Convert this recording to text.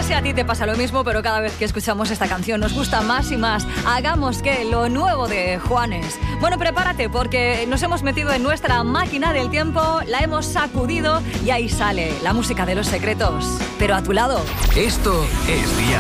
si a ti te pasa lo mismo, pero cada vez que escuchamos esta canción nos gusta más y más. Hagamos que lo nuevo de Juanes. Bueno, prepárate porque nos hemos metido en nuestra máquina del tiempo, la hemos sacudido y ahí sale la música de Los Secretos. Pero a tu lado. Esto es Día